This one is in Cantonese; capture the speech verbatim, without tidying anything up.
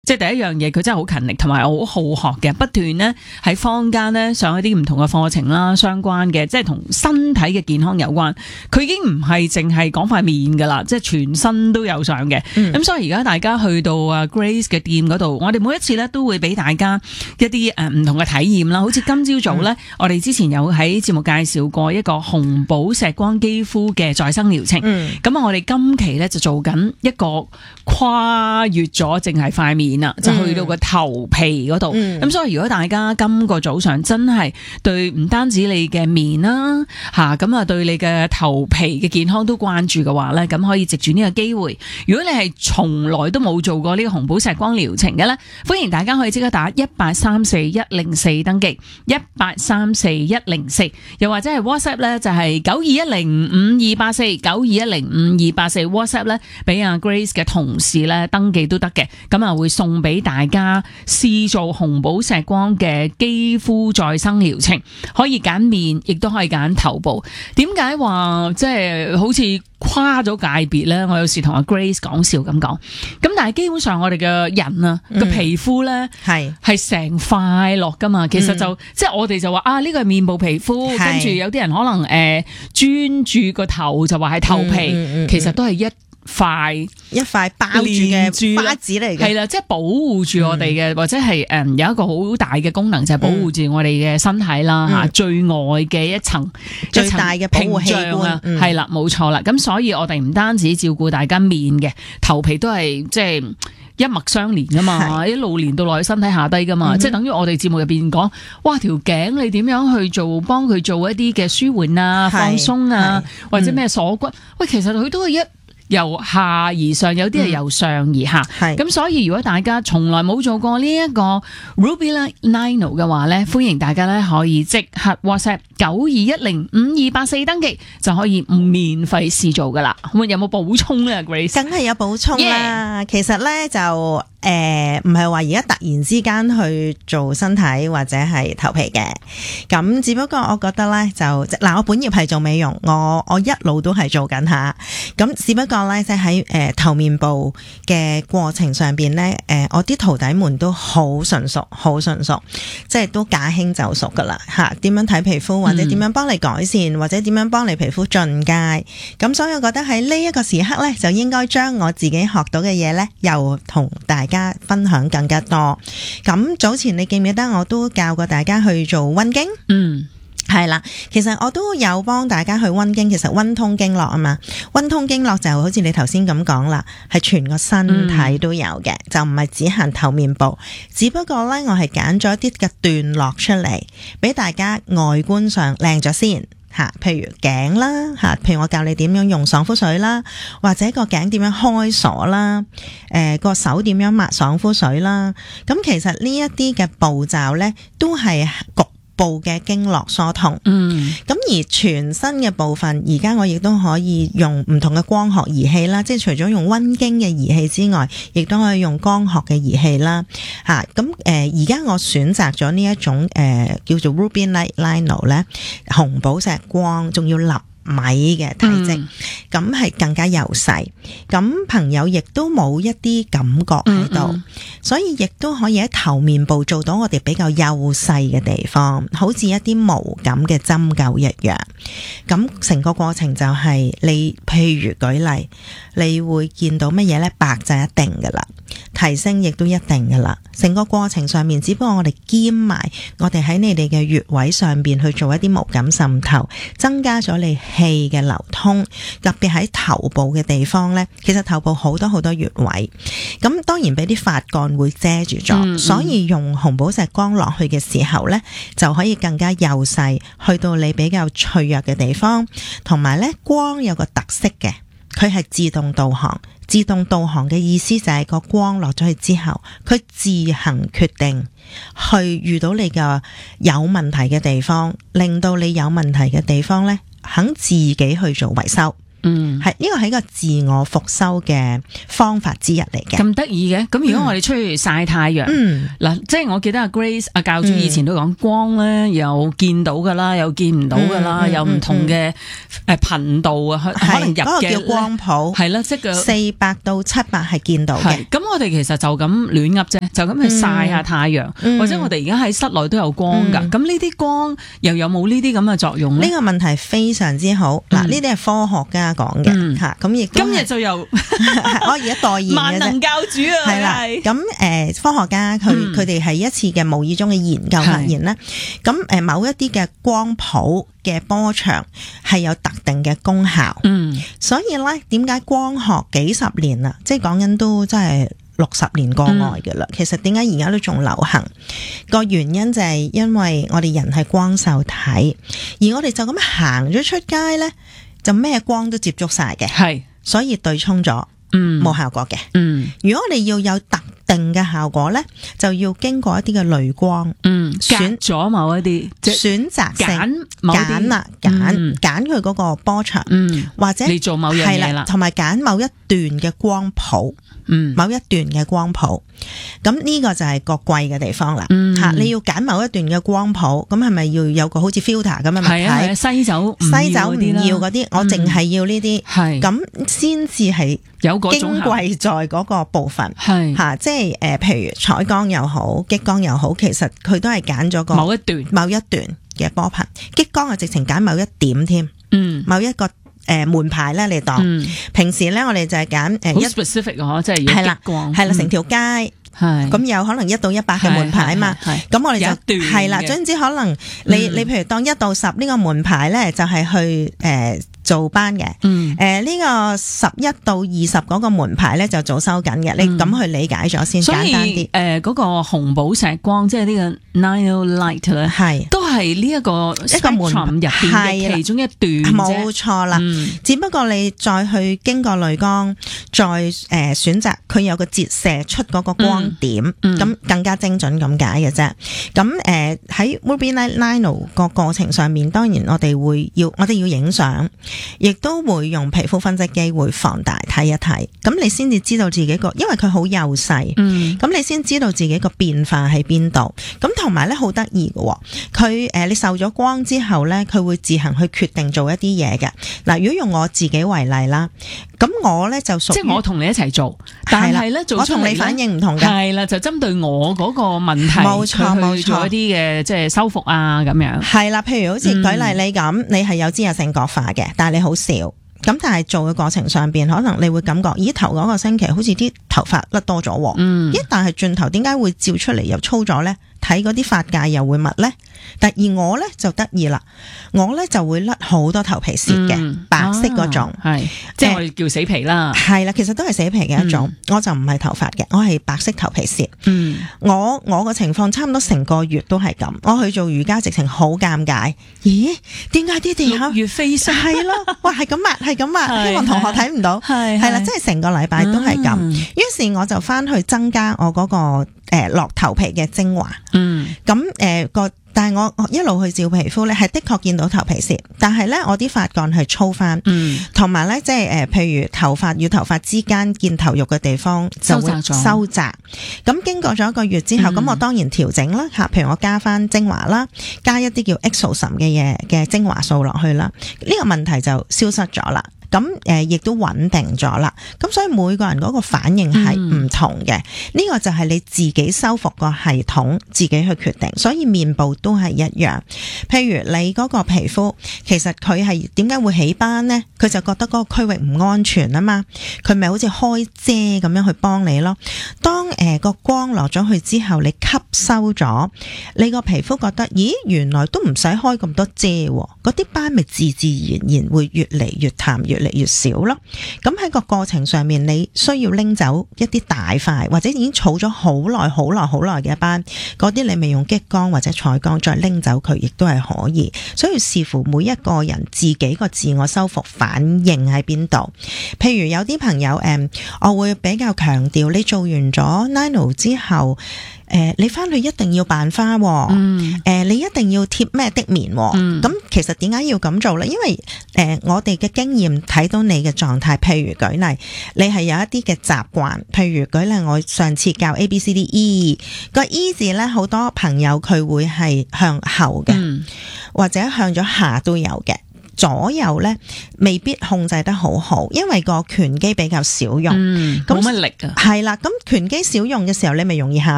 即係第一樣嘢，佢真係好勤力，同埋好好學嘅，不斷咧喺坊間咧上一啲唔同嘅課程啦，相關嘅，即係同身體嘅健康有關。佢已經唔係淨係講塊面噶啦，即係全身都有上嘅。咁、嗯、所以而家大家去到啊 Grace 嘅店嗰度，我哋每一次咧都會俾大家一啲誒唔同嘅體驗啦。好似今朝早咧，嗯、我哋之前有喺節目介紹過一個紅寶石光肌膚嘅再生療程。咁啊、嗯，我哋今期咧就做緊一個跨越咗淨係塊面。就去到個頭皮嗰度，咁、嗯、所以如果大家今個早上真係對唔單止你嘅面啦，吓咁啊對你嘅頭皮嘅健康都關注嘅話咧，咁可以藉住呢個機會。如果你係從來都冇做過呢個紅寶石光療程嘅咧，歡迎大家可以即刻打一八三四一零四登記，一八三四一零四，又或者係 WhatsApp 咧就係九二一零五二八四九二一零五二八四 WhatsApp 咧俾阿 Grace 嘅同事咧登記都得嘅，咁啊會送俾大家試做紅寶石光嘅肌膚再生療程，可以揀面，亦都可以揀頭部。點解話即係好似跨咗界別咧？我有時同阿 Grace 講笑咁講，咁但係基本上我哋嘅人啊個、嗯、皮膚咧係係成塊落噶嘛，其實就、嗯、即係我哋就話啊呢個係面部皮膚，跟住有啲人可能誒專注個頭就話係頭皮，嗯嗯嗯、其實都係一塊一塊包住嘅花紙嚟嘅， 係啦，即係保護住我哋嘅，嗯、或者係誒有一個好大嘅功能就係保護住我哋嘅身體啦吓，嗯、最外嘅一層最大嘅保護器官， 係啦，冇錯啦。咁所以我哋唔單止照顧大家面嘅，頭皮都係即係一脈相連噶嘛，一路連到落去身體下低噶嘛，嗯、即係等於我哋節目入邊講，哇條頸你點樣去做，幫佢做一啲嘅舒緩啊、放鬆啊，或者咩鎖骨，喂，其實佢都係一。由下而上，有啲係由上而下，咁、嗯、所以如果大家從來冇做過呢一個 Rubella Nano 嘅話咧，歡迎大家咧可以即刻 WhatsApp 九二一零五二八四登記，就可以免費試做噶啦。咁有冇補充咧 Grace？ 梗係有補充啦， yeah. 其實咧就誒唔係話而家突然之間去做身體或者係頭皮嘅，咁只不過我覺得咧就嗱，我本業係做美容，我我一路都係做緊下，咁只不過咧即係喺誒頭面部嘅過程上邊咧，誒、呃、我啲徒弟們都好純熟，好純熟，即係都駕輕就熟噶啦吓，點樣睇皮膚或者點樣幫你改善，嗯、或者點樣幫你皮膚進階，咁所以我覺得喺呢一個時刻咧，就應該將我自己學到嘅嘢咧，又同大家分享更加多。咁早前你記唔記得我都教過大家去做溫經？嗯。係啦，其實我都有幫大家去溫經，其實溫通經絡啊嘛，溫通經絡就好似你頭先咁講啦，係全個身體都有嘅，嗯、就唔係只限頭面部，只不過咧我係揀咗一啲嘅段落出嚟，俾大家外觀上靚咗先吓，譬如頸啦吓，譬如我教你點樣用爽膚水啦，或者個頸點樣開鎖啦，誒、呃、個手點樣抹爽膚水啦，咁其實呢一啲嘅步驟咧都係局部嘅經絡疏通，嗯，咁而全身嘅部分，而家我亦都可以用唔同嘅光學儀器啦，即係除咗用溫經嘅儀器之外，亦都可以用光學嘅儀器啦，吓、啊，咁誒而家我選擇咗呢一種誒、呃、叫做 Rubella Nano 咧，紅寶石光，仲要立米嘅體積，咁係、嗯、更加幼細，咁朋友亦都冇一啲感覺喺度，嗯嗯，所以亦都可以喺頭面部做到我哋比較幼細嘅地方，好似一啲無感嘅針灸一樣。咁成個過程就係、是、你，譬如舉例，你會見到乜嘢呢？白就一定噶啦，提升亦都一定噶啦。成個過程上面，只不過我哋兼埋，我哋喺你哋嘅穴位上邊去做一啲無感滲透，增加咗你氣嘅流通，特別喺頭部嘅地方呢，其實頭部好多好多穴位，咁當然俾啲髮幹會遮住咗，嗯嗯，所以用紅寶石光落去嘅時候呢，就可以更加幼細，去到你比較脆弱嘅地方，同埋呢光有個特色嘅，佢係自動導航。自動導航嘅意思就係個光落咗去之後，佢自行決定去遇到你嘅有問題嘅地方，令到你有問題嘅地方呢，肯自己去做維修。 嗯， 係呢個係一個自我復修嘅方法之一嚟嘅。 咁得意嘅。咁如果我哋出去曬太陽， 嗯， 嗱，即係我記得阿 Grace 阿教主以前都講光咧，有見到噶啦，有見唔到噶啦，有唔同嘅誒頻道啊，可能入嘅嗰個叫光譜， 係啦，即係四百到七百係見到嘅。 咁我哋其實就咁亂噏啫，就咁去曬下太陽，或者我哋而家喺室內都有光噶。咁呢啲光又有冇呢啲咁嘅作用咧？ 呢個問題非常之好。嗱，呢啲係科學家講嘅吓，咁亦今日就由我而家代言嘅啫， 萬能教主啊， 係啦。咁誒，科學家佢佢哋係一次嘅無意中嘅研究發現咧，咁誒某一啲嘅光譜嘅波長係有特定嘅功效。嗯，所以咧，點解光學幾十年啦，即係講緊都真係六十年過外嘅啦。嗯、其實點解而家都仲流行？個原因就係因為我哋人係光受體，而我哋就咁行咗出街咧，就咩光都接觸晒嘅，係，所以對沖咗，嗯，冇效果嘅，嗯。如果我哋要有特定嘅效果咧，就要經過一啲嘅濾光，嗯，選咗某一啲， 選擇性揀揀啦，揀揀佢嗰個波長，嗯，或者你做某樣嘢啦， 同埋揀某一段嘅光譜。嗯，某一段嘅光譜，咁呢個就係個貴嘅地方啦。吓、嗯，你要揀某一段嘅光譜，咁係咪要有個好似 filter 咁嘅物體？係啊， 西走西走唔要嗰啲，我淨係要呢啲。係咁先至係有嗰種矜貴在嗰個部分。係吓，即係誒，譬如採光又好，激光又好，其實佢都係揀咗個某一段某一段嘅波頻。激光係直情揀某一點添。嗯，某一個。誒、呃，門牌咧，你當、嗯、平時咧，我哋就係揀誒一 specific 嗬，即係要激光， 係啦，成條街，係咁有可能一到一百嘅門牌啊嘛，咁我哋就係啦，總之可能你、嗯、你譬如當一到十呢個門牌咧，就係、是、去誒。呃做班嘅，誒、嗯、呢、呃這個十一到二十嗰個門牌咧就早收緊嘅，嗯、你咁去理解咗先，簡單啲。誒，嗰、 呃那個紅寶石光，即係呢個 Nino Light 咧，係都係呢一個一個門入邊嘅其中一段， 冇錯啦。嗯、只不過你再去經過濾光，再誒、呃、選擇佢有個折射出嗰個光點，咁、嗯嗯、更加精準咁解嘅啫。咁誒喺 Rubinite Nano 個過程上面，當然我哋會要我哋要影相。亦都會用皮膚分析機會放大睇一睇，咁你先至知道自己個，因為佢好幼細，嗯，咁你先知道自己個變化喺邊度。咁同埋咧好得意嘅，佢誒你受咗光之後咧，佢會自行去決定做一啲嘢嘅。嗱，如果用我自己為例啦，咁我咧就屬於即係我同你一齊做，但係咧做出嚟我同你反應唔同嘅， 係啦，就針對我嗰個問題， 冇錯冇錯， 做一啲嘅即係修復啊咁樣。 係啦，譬如好似舉例你咁，嗯、你係有脂溢性角化嘅，但係你好少，咁但係做嘅過程上邊，可能你會感覺，咦頭嗰個星期好似啲頭髮甩多咗，嗯，咦但係轉頭點解會照出嚟又粗咗咧？睇嗰啲髮界又會密咧，但而我咧就得意啦，我咧就會甩好多頭皮屑嘅，嗯、白色嗰種，係、啊、 即係我哋叫死皮啦， 係啦、呃，其實都係死皮嘅一種，嗯、我就唔係頭髮嘅，我係白色頭皮屑，嗯，我我個情況差唔多成個月都係咁，我去做瑜伽直情好尷尬，咦？點解啲地下月飛霜係咯？哇，係咁抹，係咁抹，希望同學睇唔到，係係啦，即係成個禮拜都係咁，於、嗯、是我就翻去增加我嗰、嗰個。誒，落頭皮嘅精華，嗯，咁誒個，但係我我一路去照皮膚咧，係的確見到頭皮屑，但係咧我啲髮幹係粗翻，嗯，同埋咧即係誒，譬如頭髮與頭髮之間見頭肉嘅地方就會收窄，咁經過咗一個月之後，咁、嗯、我當然調整啦吓，譬如我加翻精華啦，加一啲叫 Exosome 嘅嘢嘅精華素落去啦，呢、這個問題就消失咗啦。咁誒，亦都穩定咗啦。咁所以每個人嗰個反應係唔同嘅。呢、嗯、個就係你自己修復個系統，自己去決定。所以面部都係一樣。譬如你嗰個皮膚，其實佢係點解會起斑呢？佢就覺得嗰個區域唔安全啊嘛。佢咪好似開遮咁樣去幫你咯。當誒個、呃、光落咗去之後，你吸收咗，你個皮膚覺得，咦，原來都唔使開咁多遮，嗰啲斑咪自自然然會越嚟越淡，越嚟越少咯。咁喺個過程上面，你需要拎走一啲大塊或者已經儲咗好耐好耐好耐嘅斑，嗰啲你咪用激光或者採光再拎走佢，亦都係可以。所以視乎每一個人自己個自我修復反應喺邊度。譬如有啲朋友誒，我會比較強調，你做完咗 Nano 之後，誒、 誒，你翻去一定要扮花， 嗯， 誒，你一定要貼咩的棉，咁、 嗯、 其實點解要咁做咧？因為誒，我哋嘅經驗睇到你嘅狀態，譬如舉例，你係有一啲嘅習慣，譬如舉例，我上次教 A B C D E 個 E 字咧，好多朋友佢會係向後嘅， 嗯、 或者向咗下都有嘅。左右咧未必控制得好好，因為個拳肌比較少用， 嗯，冇乜力啊。 係啦，咁拳肌少用嘅時候，你咪容易下